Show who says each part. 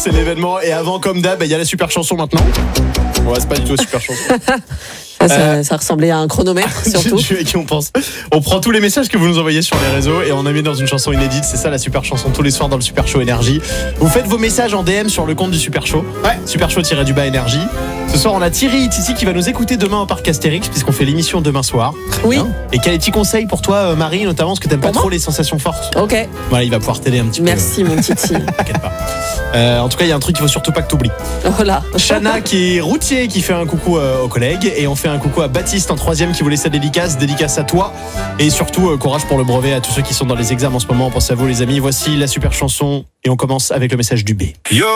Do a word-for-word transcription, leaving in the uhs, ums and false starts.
Speaker 1: c'est l'événement. Et avant, comme d'hab, il y a la super chanson maintenant. Ouais, c'est pas du tout la super chanson.
Speaker 2: Ça, euh, ça ressemblait à un chronomètre, surtout.
Speaker 1: Je, je, qui on pense. On prend tous les messages que vous nous envoyez sur les réseaux et on a mis dans une chanson inédite. C'est ça la super chanson tous les soirs dans le Super Show Énergie. Vous faites vos messages en D M sur le compte du Super Show. Ouais. Super Show-du-bas Énergie. Ce soir, on a Thierry et Titi qui va nous écouter demain au parc Astérix puisqu'on fait l'émission demain soir. Très
Speaker 2: oui.
Speaker 1: Bien. Et quel est petit conseil pour toi, Marie, notamment parce que t'aimes pas trop les sensations fortes.
Speaker 2: Ok.
Speaker 1: Voilà, il va pouvoir t'aider un petit
Speaker 2: Merci,
Speaker 1: peu.
Speaker 2: Merci, mon Titi.
Speaker 1: T'inquiète pas. Euh, en tout cas, il y a un truc qu'il faut surtout pas que t'oublies.
Speaker 2: Voilà.
Speaker 1: Chana qui est routier qui fait un coucou euh, aux collègues et on fait un coucou à Baptiste en troisième qui voulait sa dédicace, dédicace à toi et surtout euh, courage pour le brevet à tous ceux qui sont dans les examens en ce moment. Pensez à vous les amis. Voici la super chanson et on commence avec le message du B. Yo.